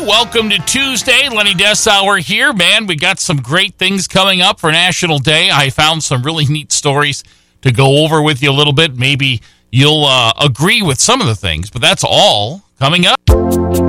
Welcome to Tuesday. Lenny Dessauer here. Man, we got some great things coming up for National Day. I found some really neat stories to go over with you a little bit. Maybe you'll agree with some of the things, but that's all coming up.